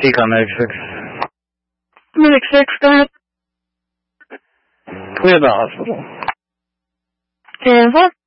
Decon Medic 6. Medic 6, go ahead. Clear the hospital. 10-4.